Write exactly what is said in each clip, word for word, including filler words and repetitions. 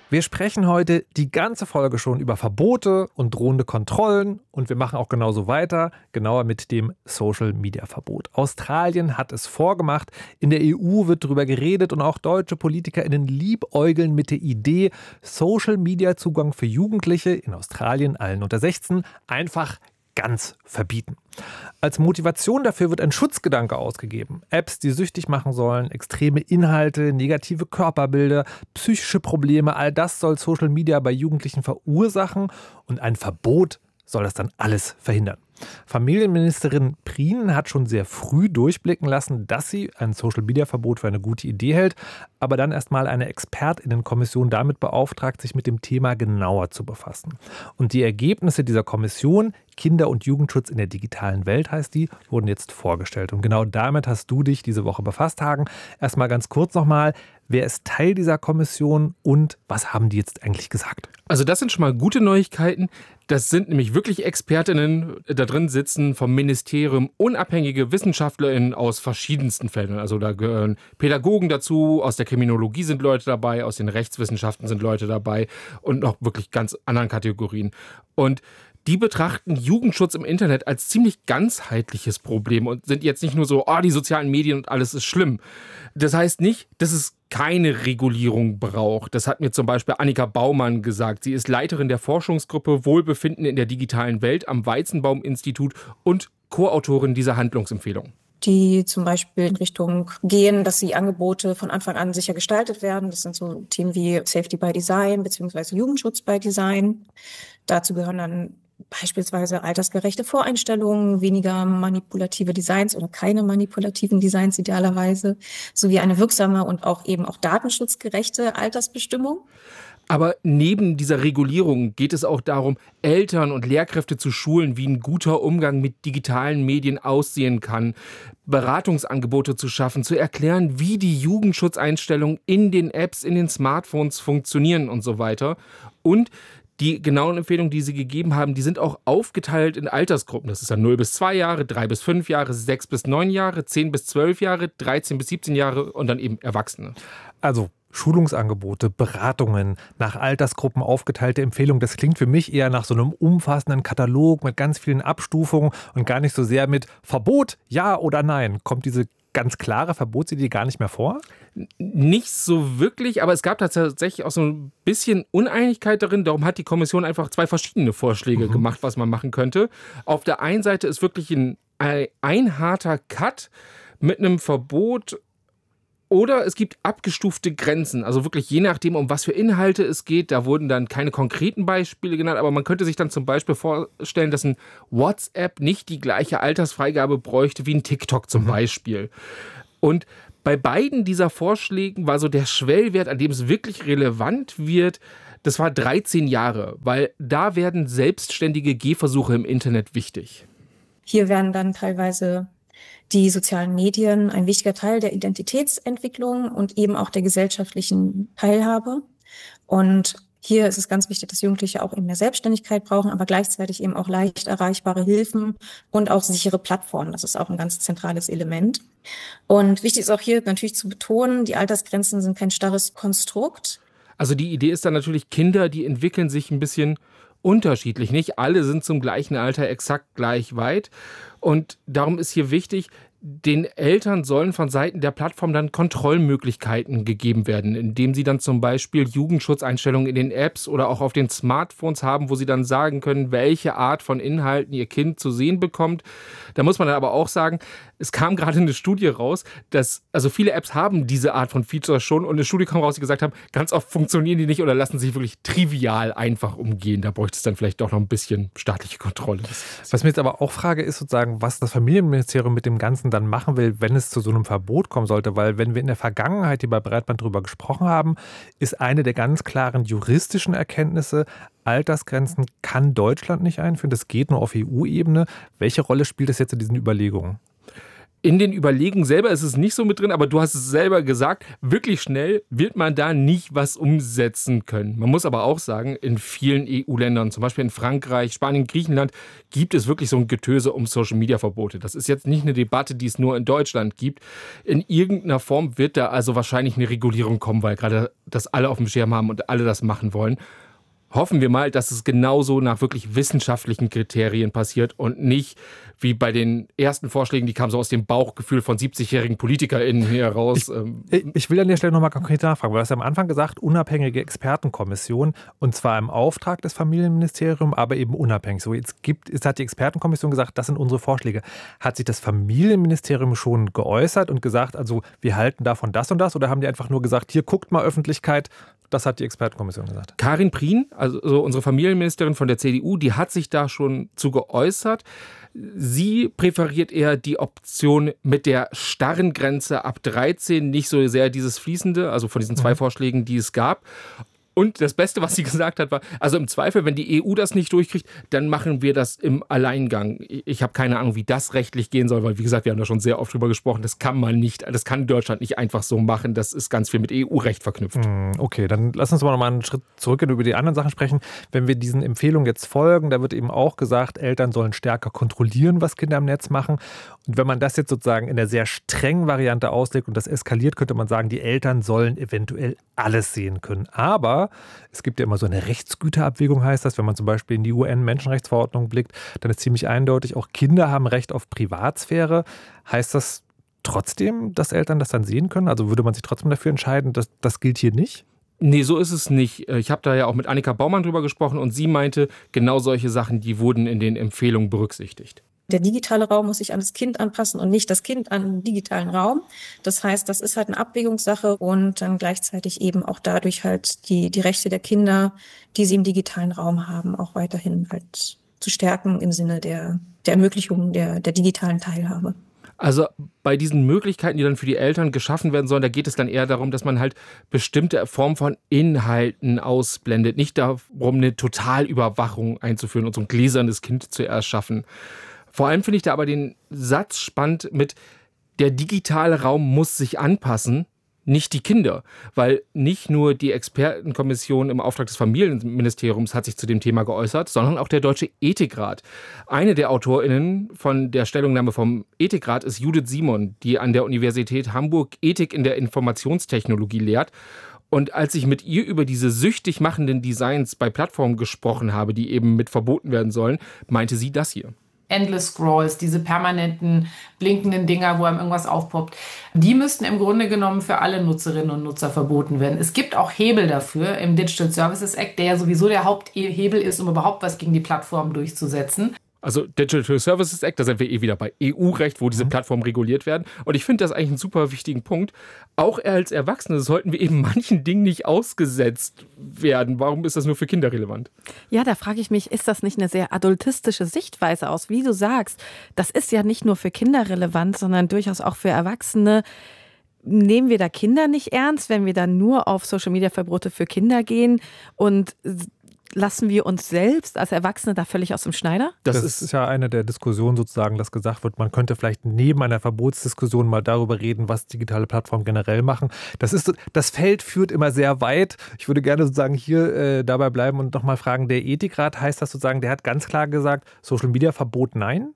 Wir sprechen heute die ganze Folge schon über Verbote und drohende Kontrollen und wir machen auch genauso weiter, genauer mit dem Social-Media-Verbot. Australien hat es vorgemacht, in der E U wird darüber geredet und auch deutsche PolitikerInnen liebäugeln mit der Idee, Social-Media-Zugang für Jugendliche in Australien, allen unter sechzehn, einfach ganz verbieten. Als Motivation dafür wird ein Schutzgedanke ausgegeben. Apps, die süchtig machen sollen, extreme Inhalte, negative Körperbilder, psychische Probleme, all das soll Social Media bei Jugendlichen verursachen und ein Verbot soll das dann alles verhindern. Familienministerin Prien hat schon sehr früh durchblicken lassen, dass sie ein Social-Media-Verbot für eine gute Idee hält, aber dann erstmal eine ExpertInnenkommission damit beauftragt, sich mit dem Thema genauer zu befassen. Und die Ergebnisse dieser Kommission, Kinder- und Jugendschutz in der digitalen Welt heißt die, wurden jetzt vorgestellt. Und genau damit hast du dich diese Woche befasst, Hagen. Erstmal ganz kurz nochmal, wer ist Teil dieser Kommission und was haben die jetzt eigentlich gesagt? Also das sind schon mal gute Neuigkeiten. Das sind nämlich wirklich ExpertInnen, da drin sitzen vom Ministerium unabhängige WissenschaftlerInnen aus verschiedensten Feldern. Also da gehören Pädagogen dazu, aus der Kriminologie sind Leute dabei, aus den Rechtswissenschaften sind Leute dabei und noch wirklich ganz anderen Kategorien. Und die betrachten Jugendschutz im Internet als ziemlich ganzheitliches Problem und sind jetzt nicht nur so, oh, die sozialen Medien und alles ist schlimm. Das heißt nicht, dass es keine Regulierung braucht. Das hat mir zum Beispiel Annika Baumann gesagt. Sie ist Leiterin der Forschungsgruppe Wohlbefinden in der digitalen Welt am Weizenbaum-Institut und Co-Autorin dieser Handlungsempfehlung. Die zum Beispiel in Richtung gehen, dass die Angebote von Anfang an sicher gestaltet werden. Das sind so Themen wie Safety by Design bzw. Jugendschutz by Design. Dazu gehören dann beispielsweise altersgerechte Voreinstellungen, weniger manipulative Designs oder keine manipulativen Designs idealerweise, sowie eine wirksame und auch eben auch datenschutzgerechte Altersbestimmung. Aber neben dieser Regulierung geht es auch darum, Eltern und Lehrkräfte zu schulen, wie ein guter Umgang mit digitalen Medien aussehen kann, Beratungsangebote zu schaffen, zu erklären, wie die Jugendschutzeinstellungen in den Apps, in den Smartphones funktionieren und so weiter. Und die genauen Empfehlungen, die sie gegeben haben, die sind auch aufgeteilt in Altersgruppen. Das ist dann null bis zwei Jahre, drei bis fünf Jahre, sechs bis neun Jahre, zehn bis zwölf Jahre, dreizehn bis siebzehn Jahre und dann eben Erwachsene. Also Schulungsangebote, Beratungen, nach Altersgruppen aufgeteilte Empfehlungen, das klingt für mich eher nach so einem umfassenden Katalog mit ganz vielen Abstufungen und gar nicht so sehr mit Verbot, ja oder nein. Kommt diese ganz klare Verbotsidee gar nicht mehr vor? Nicht so wirklich, aber es gab tatsächlich auch so ein bisschen Uneinigkeit darin. Darum hat die Kommission einfach zwei verschiedene Vorschläge mhm. gemacht, was man machen könnte. Auf der einen Seite ist wirklich ein, ein harter Cut mit einem Verbot. Oder es gibt abgestufte Grenzen, also wirklich je nachdem, um was für Inhalte es geht. Da wurden dann keine konkreten Beispiele genannt, aber man könnte sich dann zum Beispiel vorstellen, dass ein WhatsApp nicht die gleiche Altersfreigabe bräuchte wie ein TikTok zum mhm. Beispiel. Und bei beiden dieser Vorschlägen war so der Schwellwert, an dem es wirklich relevant wird, das war dreizehn Jahre, weil da werden selbstständige Gehversuche im Internet wichtig. Hier werden dann teilweise die sozialen Medien ein wichtiger Teil der Identitätsentwicklung und eben auch der gesellschaftlichen Teilhabe. Und hier ist es ganz wichtig, dass Jugendliche auch eben mehr Selbstständigkeit brauchen, aber gleichzeitig eben auch leicht erreichbare Hilfen und auch sichere Plattformen. Das ist auch ein ganz zentrales Element. Und wichtig ist auch hier natürlich zu betonen, die Altersgrenzen sind kein starres Konstrukt. Also die Idee ist dann natürlich, Kinder, die entwickeln sich ein bisschen unterschiedlich. Nicht alle sind zum gleichen Alter exakt gleich weit. Und darum ist hier wichtig, den Eltern sollen von Seiten der Plattform dann Kontrollmöglichkeiten gegeben werden, indem sie dann zum Beispiel Jugendschutzeinstellungen in den Apps oder auch auf den Smartphones haben, wo sie dann sagen können, welche Art von Inhalten ihr Kind zu sehen bekommt. Da muss man dann aber auch sagen, es kam gerade eine Studie raus, dass also viele Apps haben diese Art von Features schon und eine Studie kam raus, die gesagt haben, ganz oft funktionieren die nicht oder lassen sich wirklich trivial einfach umgehen. Da bräuchte es dann vielleicht doch noch ein bisschen staatliche Kontrolle. Was mir jetzt aber auch frage, ist sozusagen, was das Familienministerium mit dem Ganzen dann machen will, wenn es zu so einem Verbot kommen sollte. Weil wenn wir in der Vergangenheit hier bei Breitband drüber gesprochen haben, ist eine der ganz klaren juristischen Erkenntnisse, Altersgrenzen kann Deutschland nicht einführen. Das geht nur auf E U-Ebene. Welche Rolle spielt das jetzt in diesen Überlegungen? In den Überlegungen selber ist es nicht so mit drin, aber du hast es selber gesagt, wirklich schnell wird man da nicht was umsetzen können. Man muss aber auch sagen, in vielen E U-Ländern, zum Beispiel in Frankreich, Spanien, Griechenland, gibt es wirklich so ein Getöse um Social-Media-Verbote. Das ist jetzt nicht eine Debatte, die es nur in Deutschland gibt. In irgendeiner Form wird da also wahrscheinlich eine Regulierung kommen, weil gerade das alle auf dem Schirm haben und alle das machen wollen. Hoffen wir mal, dass es genauso nach wirklich wissenschaftlichen Kriterien passiert und nicht wie bei den ersten Vorschlägen, die kamen so aus dem Bauchgefühl von siebzigjährigen PolitikerInnen hier raus. Ich, ich will an der Stelle nochmal konkret nachfragen, weil du hast ja am Anfang gesagt, unabhängige Expertenkommission, und zwar im Auftrag des Familienministeriums, aber eben unabhängig. So, jetzt gibt, jetzt hat die Expertenkommission gesagt, das sind unsere Vorschläge. Hat sich das Familienministerium schon geäußert und gesagt, also wir halten davon das und das, oder haben die einfach nur gesagt, hier guckt mal Öffentlichkeit, das hat die Expertenkommission gesagt? Karin Prien, also unsere Familienministerin von der C D U, die hat sich da schon zu geäußert. Sie präferiert eher die Option mit der starren Grenze ab dreizehn, nicht so sehr dieses Fließende, also von diesen zwei mhm. Vorschlägen, die es gab. Und das Beste, was sie gesagt hat, war, also im Zweifel, wenn die E U das nicht durchkriegt, dann machen wir das im Alleingang. Ich habe keine Ahnung, wie das rechtlich gehen soll, weil, wie gesagt, wir haben da schon sehr oft drüber gesprochen, das kann man nicht, das kann Deutschland nicht einfach so machen, das ist ganz viel mit E U-Recht verknüpft. Okay, dann lass uns aber noch mal einen Schritt zurückgehen und über die anderen Sachen sprechen. Wenn wir diesen Empfehlungen jetzt folgen, da wird eben auch gesagt, Eltern sollen stärker kontrollieren, was Kinder im Netz machen. Und wenn man das jetzt sozusagen in der sehr strengen Variante auslegt und das eskaliert, könnte man sagen, die Eltern sollen eventuell alles sehen können. Aber es gibt ja immer so eine Rechtsgüterabwägung, heißt das. Wenn man zum Beispiel in die U N-Menschenrechtsverordnung blickt, dann ist ziemlich eindeutig, auch Kinder haben Recht auf Privatsphäre. Heißt das trotzdem, dass Eltern das dann sehen können? Also würde man sich trotzdem dafür entscheiden, dass das gilt hier nicht? Nee, so ist es nicht. Ich habe da ja auch mit Annika Baumann drüber gesprochen und sie meinte, genau solche Sachen, die wurden in den Empfehlungen berücksichtigt. Der digitale Raum muss sich an das Kind anpassen und nicht das Kind an den digitalen Raum. Das heißt, das ist halt eine Abwägungssache und dann gleichzeitig eben auch dadurch halt die, die Rechte der Kinder, die sie im digitalen Raum haben, auch weiterhin halt zu stärken im Sinne der, der Ermöglichung der, der digitalen Teilhabe. Also bei diesen Möglichkeiten, die dann für die Eltern geschaffen werden sollen, da geht es dann eher darum, dass man halt bestimmte Formen von Inhalten ausblendet. Nicht darum, eine Totalüberwachung einzuführen und so ein gläsernes Kind zu erschaffen. Vor allem finde ich da aber den Satz spannend mit, der digitale Raum muss sich anpassen, nicht die Kinder. Weil nicht nur die Expertenkommission im Auftrag des Familienministeriums hat sich zu dem Thema geäußert, sondern auch der Deutsche Ethikrat. Eine der AutorInnen von der Stellungnahme vom Ethikrat ist Judith Simon, die an der Universität Hamburg Ethik in der Informationstechnologie lehrt. Und als ich mit ihr über diese süchtig machenden Designs bei Plattformen gesprochen habe, die eben mit verboten werden sollen, meinte sie das hier. Endless Scrolls, diese permanenten blinkenden Dinger, wo einem irgendwas aufpoppt, die müssten im Grunde genommen für alle Nutzerinnen und Nutzer verboten werden. Es gibt auch Hebel dafür im Digital Services Act, der ja sowieso der Haupthebel ist, um überhaupt was gegen die Plattformen durchzusetzen. Also Digital Services Act, da sind wir eh wieder bei E U-Recht, wo diese Plattformen reguliert werden. Und ich finde das eigentlich einen super wichtigen Punkt. Auch als Erwachsene sollten wir eben manchen Dingen nicht ausgesetzt werden. Warum ist das nur für Kinder relevant? Ja, da frage ich mich, ist das nicht eine sehr adultistische Sichtweise aus? Wie du sagst, das ist ja nicht nur für Kinder relevant, sondern durchaus auch für Erwachsene. Nehmen wir da Kinder nicht ernst, wenn wir dann nur auf Social-Media-Verbote für Kinder gehen und lassen wir uns selbst als Erwachsene da völlig aus dem Schneider? Das, das ist ja eine der Diskussionen sozusagen, dass gesagt wird, man könnte vielleicht neben einer Verbotsdiskussion mal darüber reden, was digitale Plattformen generell machen. Das ist, das Feld führt immer sehr weit. Ich würde gerne sozusagen hier äh, dabei bleiben und nochmal fragen, der Ethikrat, heißt das sozusagen, der hat ganz klar gesagt, Social Media Verbot nein?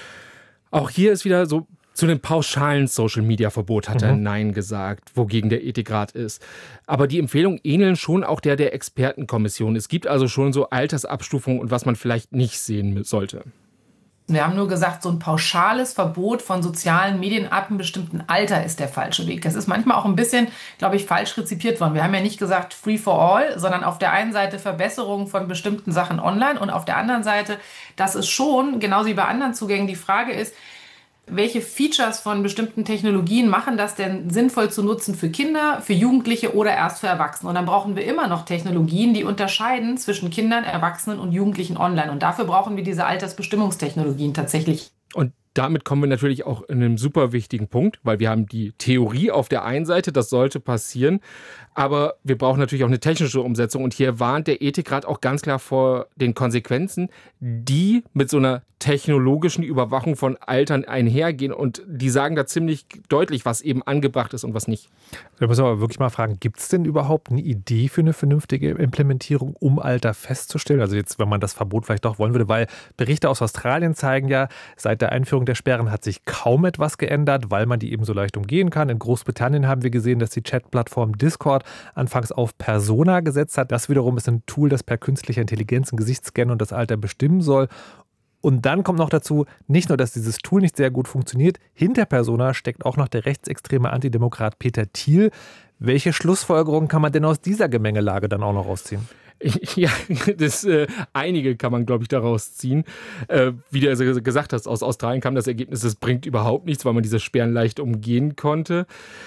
Auch hier ist wieder so, zu einem pauschalen Social-Media-Verbot hat mhm. er Nein gesagt, wogegen der Ethikrat ist. Aber die Empfehlungen ähneln schon auch der der Expertenkommission. Es gibt also schon so Altersabstufungen und was man vielleicht nicht sehen sollte. Wir haben nur gesagt, so ein pauschales Verbot von sozialen Medien ab einem bestimmten Alter ist der falsche Weg. Das ist manchmal auch ein bisschen, glaube ich, falsch rezipiert worden. Wir haben ja nicht gesagt free for all, sondern auf der einen Seite Verbesserung von bestimmten Sachen online und auf der anderen Seite, dass es schon, genauso wie bei anderen Zugängen, die Frage ist, welche Features von bestimmten Technologien machen das denn sinnvoll zu nutzen für Kinder, für Jugendliche oder erst für Erwachsene? Und dann brauchen wir immer noch Technologien, die unterscheiden zwischen Kindern, Erwachsenen und Jugendlichen online. Und dafür brauchen wir diese Altersbestimmungstechnologien tatsächlich. Und damit kommen wir natürlich auch in einen super wichtigen Punkt, weil wir haben die Theorie auf der einen Seite, das sollte passieren, aber wir brauchen natürlich auch eine technische Umsetzung und hier warnt der Ethikrat auch ganz klar vor den Konsequenzen, die mit so einer technologischen Überwachung von Altern einhergehen und die sagen da ziemlich deutlich, was eben angebracht ist und was nicht. Da müssen wir aber wirklich mal fragen, gibt es denn überhaupt eine Idee für eine vernünftige Implementierung, um Alter festzustellen? Also jetzt, wenn man das Verbot vielleicht doch wollen würde, weil Berichte aus Australien zeigen ja, seit der Einführung der Sperren hat sich kaum etwas geändert, weil man die eben so leicht umgehen kann. In Großbritannien haben wir gesehen, dass die Chatplattform Discord anfangs auf Persona gesetzt hat. Das wiederum ist ein Tool, das per künstlicher Intelligenz ein Gesicht scannen und das Alter bestimmen soll. Und dann kommt noch dazu, nicht nur, dass dieses Tool nicht sehr gut funktioniert, hinter Persona steckt auch noch der rechtsextreme Antidemokrat Peter Thiel. Welche Schlussfolgerungen kann man denn aus dieser Gemengelage dann auch noch rausziehen? Ja, das, äh, einige kann man, glaube ich, daraus ziehen. Äh, wie du also gesagt hast, aus Australien kam das Ergebnis, es bringt überhaupt nichts, weil man diese Sperren leicht umgehen konnte.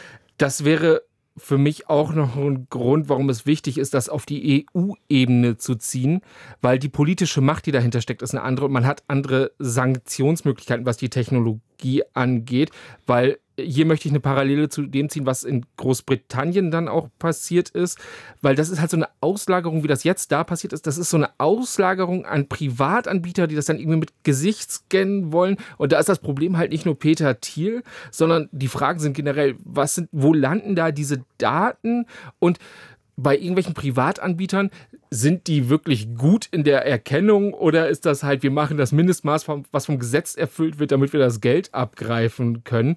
Das wäre für mich auch noch ein Grund, warum es wichtig ist, das auf die E U-Ebene zu ziehen, weil die politische Macht, die dahinter steckt, ist eine andere und man hat andere Sanktionsmöglichkeiten, was die Technologie angeht, weil hier möchte ich eine Parallele zu dem ziehen, was in Großbritannien dann auch passiert ist, weil das ist halt so eine Auslagerung, wie das jetzt da passiert ist, das ist so eine Auslagerung an Privatanbieter, die das dann irgendwie mit Gesicht scannen wollen und da ist das Problem halt nicht nur Peter Thiel, sondern die Fragen sind generell, was sind, wo landen da diese Daten und bei irgendwelchen Privatanbietern, sind die wirklich gut in der Erkennung oder ist das halt, wir machen das Mindestmaß, was vom Gesetz erfüllt wird, damit wir das Geld abgreifen können?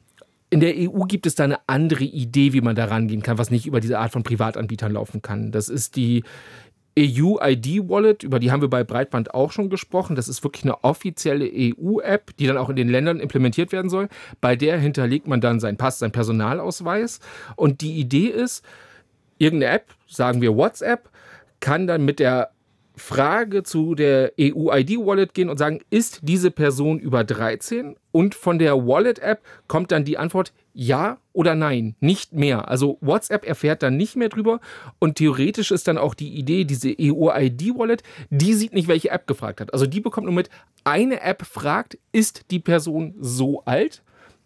In der E U gibt es da eine andere Idee, wie man da rangehen kann, was nicht über diese Art von Privatanbietern laufen kann. Das ist die E U-I D-Wallet, über die haben wir bei Breitband auch schon gesprochen. Das ist wirklich eine offizielle E U-App, die dann auch in den Ländern implementiert werden soll. Bei der hinterlegt man dann seinen Pass, seinen Personalausweis. Und die Idee ist, irgendeine App, sagen wir WhatsApp, kann dann mit der Frage zu der E U-I D-Wallet gehen und sagen, ist diese Person über dreizehn? Und von der Wallet-App kommt dann die Antwort ja oder nein, nicht mehr. Also WhatsApp erfährt dann nicht mehr drüber und theoretisch ist dann auch die Idee, diese E U-I D-Wallet, die sieht nicht, welche App gefragt hat. Also die bekommt nur mit, eine App fragt, ist die Person so alt?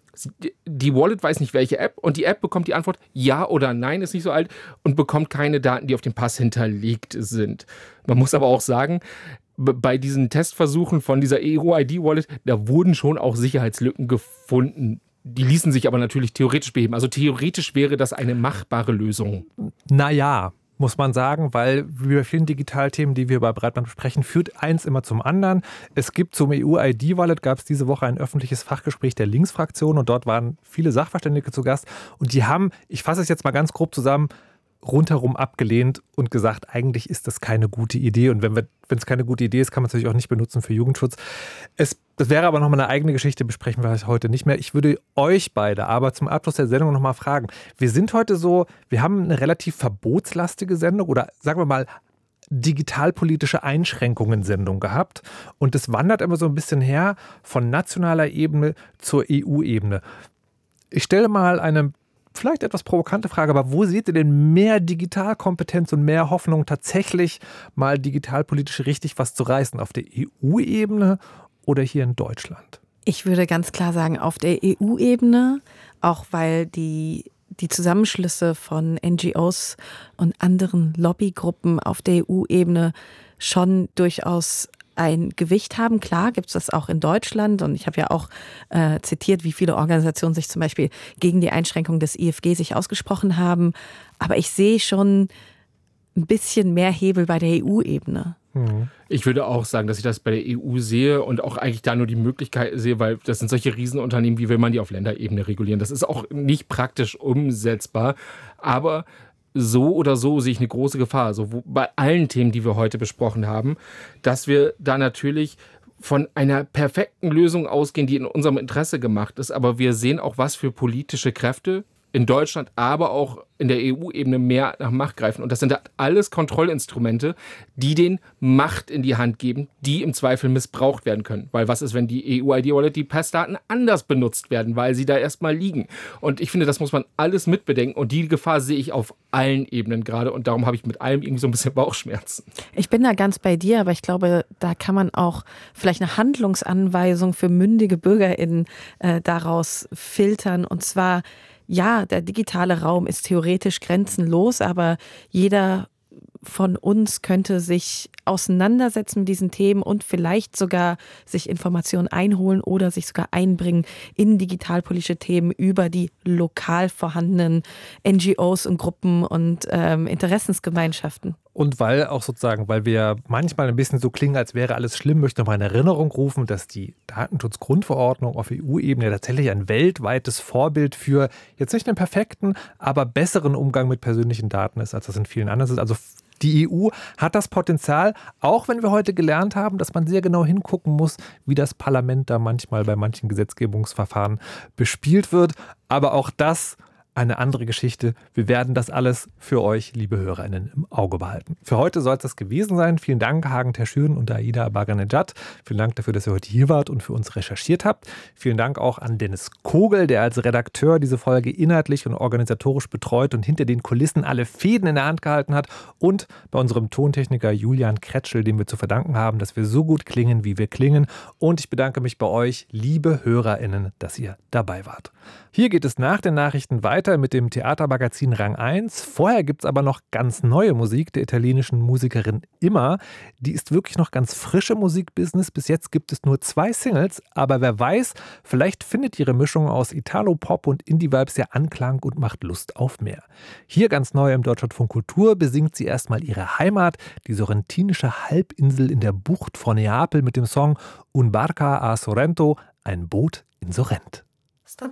Die Wallet weiß nicht, welche App und die App bekommt die Antwort ja oder nein, ist nicht so alt und bekommt keine Daten, die auf dem Pass hinterlegt sind. Man muss aber auch sagen, bei diesen Testversuchen von dieser E U-I D-Wallet, da wurden schon auch Sicherheitslücken gefunden. Die ließen sich aber natürlich theoretisch beheben. Also theoretisch wäre das eine machbare Lösung. Naja, muss man sagen, weil wie bei vielen Digitalthemen, die wir bei Breitband besprechen, führt eins immer zum anderen. Es gibt zum E U-I D-Wallet, gab es diese Woche ein öffentliches Fachgespräch der Linksfraktion und dort waren viele Sachverständige zu Gast und die haben, ich fasse es jetzt mal ganz grob zusammen, rundherum abgelehnt und gesagt, eigentlich ist das keine gute Idee und wenn wir, wenn es keine gute Idee ist, kann man es natürlich auch nicht benutzen für Jugendschutz. Es, das wäre aber nochmal eine eigene Geschichte, besprechen wir heute nicht mehr. Ich würde euch beide aber zum Abschluss der Sendung nochmal fragen. Wir sind heute so, wir haben eine relativ verbotslastige Sendung oder sagen wir mal digitalpolitische Einschränkungen-Sendung gehabt und es wandert immer so ein bisschen her von nationaler Ebene zur E U-Ebene. Ich stelle mal eine vielleicht etwas provokante Frage, aber wo seht ihr denn mehr Digitalkompetenz und mehr Hoffnung, tatsächlich mal digitalpolitisch richtig was zu reißen? Auf der E U-Ebene oder hier in Deutschland? Ich würde ganz klar sagen, auf der E U-Ebene, auch weil die, die Zusammenschlüsse von N G Os und anderen Lobbygruppen auf der E U-Ebene schon durchaus ein Gewicht haben. Klar gibt es das auch in Deutschland und ich habe ja auch äh, zitiert, wie viele Organisationen sich zum Beispiel gegen die Einschränkung des I F G sich ausgesprochen haben. Aber ich sehe schon ein bisschen mehr Hebel bei der E U-Ebene. Ich würde auch sagen, dass ich das bei der E U sehe und auch eigentlich da nur die Möglichkeit sehe, weil das sind solche Riesenunternehmen, wie will man die auf Länderebene regulieren? Das ist auch nicht praktisch umsetzbar, aber so oder so sehe ich eine große Gefahr, also wo, bei allen Themen, die wir heute besprochen haben, dass wir da natürlich von einer perfekten Lösung ausgehen, die in unserem Interesse gemacht ist, aber wir sehen auch, was für politische Kräfte, in Deutschland, aber auch in der E U-Ebene mehr nach Macht greifen. Und das sind alles Kontrollinstrumente, die den Macht in die Hand geben, die im Zweifel missbraucht werden können. Weil was ist, wenn die E U-I D-Wallet, die Passdaten anders benutzt werden, weil sie da erstmal liegen? Und ich finde, das muss man alles mitbedenken. Und die Gefahr sehe ich auf allen Ebenen gerade. Und darum habe ich mit allem irgendwie so ein bisschen Bauchschmerzen. Ich bin da ganz bei dir, aber ich glaube, da kann man auch vielleicht eine Handlungsanweisung für mündige BürgerInnen äh, daraus filtern. Und zwar, ja, der digitale Raum ist theoretisch grenzenlos, aber jeder von uns könnte sich auseinandersetzen mit diesen Themen und vielleicht sogar sich Informationen einholen oder sich sogar einbringen in digitalpolitische Themen über die lokal vorhandenen N G Os und Gruppen und ähm, Interessensgemeinschaften. Und weil auch sozusagen, weil wir manchmal ein bisschen so klingen, als wäre alles schlimm, möchte ich noch mal in Erinnerung rufen, dass die Datenschutzgrundverordnung auf E U-Ebene tatsächlich ein weltweites Vorbild für jetzt nicht einen perfekten, aber besseren Umgang mit persönlichen Daten ist, als das in vielen anderen ist. Also die E U hat das Potenzial, auch wenn wir heute gelernt haben, dass man sehr genau hingucken muss, wie das Parlament da manchmal bei manchen Gesetzgebungsverfahren bespielt wird. Aber auch das eine andere Geschichte. Wir werden das alles für euch, liebe HörerInnen, im Auge behalten. Für heute soll es das gewesen sein. Vielen Dank, Hagen Terschüren und Aida Baganejad. Vielen Dank dafür, dass ihr heute hier wart und für uns recherchiert habt. Vielen Dank auch an Dennis Kogel, der als Redakteur diese Folge inhaltlich und organisatorisch betreut und hinter den Kulissen alle Fäden in der Hand gehalten hat. Und bei unserem Tontechniker Julian Kretschel, dem wir zu verdanken haben, dass wir so gut klingen, wie wir klingen. Und ich bedanke mich bei euch, liebe HörerInnen, dass ihr dabei wart. Hier geht es nach den Nachrichten weiter mit dem Theatermagazin Rang eins. Vorher gibt es aber noch ganz neue Musik der italienischen Musikerin Imma. Die ist wirklich noch ganz frische Musikbusiness. Bis jetzt gibt es nur zwei Singles, aber wer weiß, vielleicht findet ihre Mischung aus Italo-Pop und Indie-Vibes ja Anklang und macht Lust auf mehr. Hier ganz neu im Deutschlandfunk Kultur besingt sie erstmal ihre Heimat, die sorrentinische Halbinsel in der Bucht vor Neapel mit dem Song Un barca a Sorrento, ein Boot in Sorrent.